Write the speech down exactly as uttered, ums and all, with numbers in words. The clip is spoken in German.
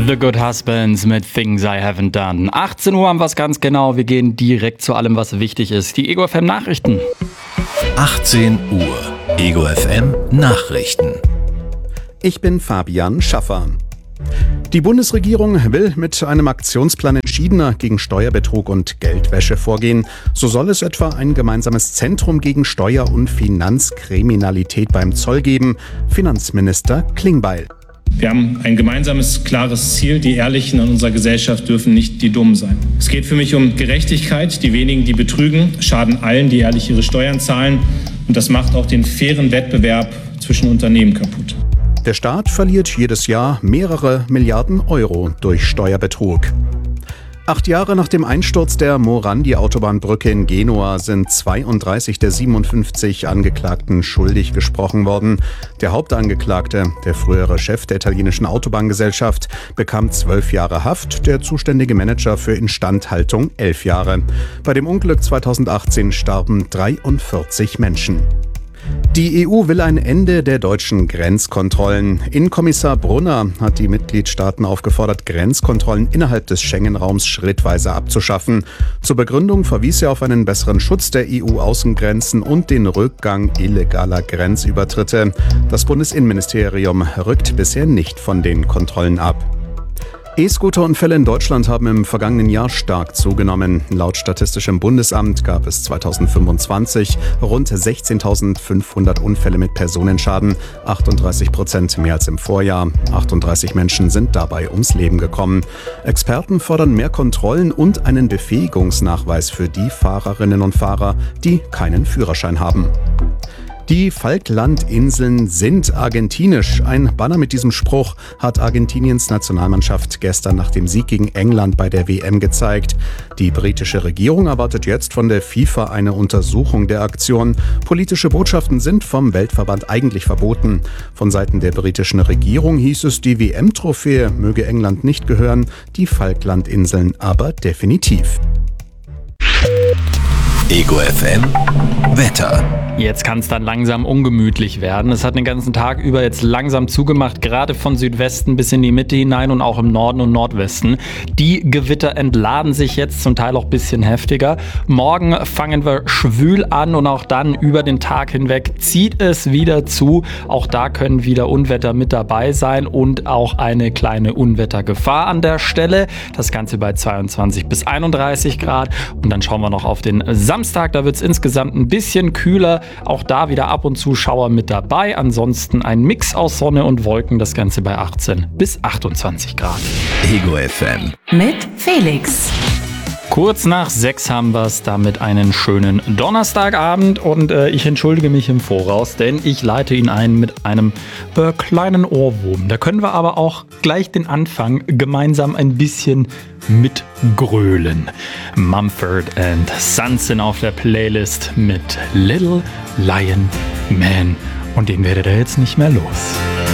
The Good Husbands mit Things I Haven't Done. achtzehn Uhr haben wir es ganz genau. Wir gehen direkt zu allem, was wichtig ist. Die Ego F M Nachrichten. achtzehn Uhr. Ego F M Nachrichten. Ich bin Fabian Schaffer. Die Bundesregierung will mit einem Aktionsplan entschiedener gegen Steuerbetrug und Geldwäsche vorgehen. So soll es etwa ein gemeinsames Zentrum gegen Steuer- und Finanzkriminalität beim Zoll geben. Finanzminister Klingbeil. Wir haben ein gemeinsames, klares Ziel. Die Ehrlichen in unserer Gesellschaft dürfen nicht die Dummen sein. Es geht für mich um Gerechtigkeit. Die wenigen, die betrügen, schaden allen, die ehrlich ihre Steuern zahlen. Und das macht auch den fairen Wettbewerb zwischen Unternehmen kaputt. Der Staat verliert jedes Jahr mehrere Milliarden Euro durch Steuerbetrug. Acht Jahre nach dem Einsturz der Morandi-Autobahnbrücke in Genua sind zweiunddreißig der siebenundfünfzig Angeklagten schuldig gesprochen worden. Der Hauptangeklagte, der frühere Chef der italienischen Autobahngesellschaft, bekam zwölf Jahre Haft, der zuständige Manager für Instandhaltung elf Jahre. Bei dem Unglück zweitausendachtzehn starben dreiundvierzig Menschen. Die E U will ein Ende der deutschen Grenzkontrollen. Innenkommissar Brunner hat die Mitgliedstaaten aufgefordert, Grenzkontrollen innerhalb des Schengen-Raums schrittweise abzuschaffen. Zur Begründung verwies er auf einen besseren Schutz der E U-Außengrenzen und den Rückgang illegaler Grenzübertritte. Das Bundesinnenministerium rückt bisher nicht von den Kontrollen ab. E-Scooter-Unfälle in Deutschland haben im vergangenen Jahr stark zugenommen. Laut Statistischem Bundesamt gab es zweitausendfünfundzwanzig rund sechzehntausendfünfhundert Unfälle mit Personenschaden, achtunddreißig Prozent mehr als im Vorjahr. achtunddreißig Menschen sind dabei ums Leben gekommen. Experten fordern mehr Kontrollen und einen Befähigungsnachweis für die Fahrerinnen und Fahrer, die keinen Führerschein haben. Die Falklandinseln sind argentinisch. Ein Banner mit diesem Spruch hat Argentiniens Nationalmannschaft gestern nach dem Sieg gegen England bei der W M gezeigt. Die britische Regierung erwartet jetzt von der FIFA eine Untersuchung der Aktion. Politische Botschaften sind vom Weltverband eigentlich verboten. Von Seiten der britischen Regierung hieß es, die W M-Trophäe möge England nicht gehören, die Falklandinseln aber definitiv. Ego F M Wetter. Jetzt kann es dann langsam ungemütlich werden. Es hat den ganzen Tag über jetzt langsam zugemacht, gerade von Südwesten bis in die Mitte hinein und auch im Norden und Nordwesten. Die Gewitter entladen sich jetzt zum Teil auch ein bisschen heftiger. Morgen fangen wir schwül an und auch dann über den Tag hinweg zieht es wieder zu. Auch da können wieder Unwetter mit dabei sein und auch eine kleine Unwettergefahr an der Stelle. Das Ganze bei zweiundzwanzig bis einunddreißig Grad. Und dann schauen wir noch auf den Samstag. Da wird es insgesamt ein bisschen kühler. Auch da wieder ab und zu Schauer mit dabei. Ansonsten ein Mix aus Sonne und Wolken. Das Ganze bei achtzehn bis achtundzwanzig Grad. Ego F M mit Felix. Kurz nach sechs haben wir es, damit einen schönen Donnerstagabend und äh, ich entschuldige mich im Voraus, denn ich leite ihn ein mit einem äh, kleinen Ohrwurm. Da können wir aber auch gleich den Anfang gemeinsam ein bisschen mitgrölen. Mumford and Sons sind auf der Playlist mit Little Lion Man und den werdet ihr jetzt nicht mehr los.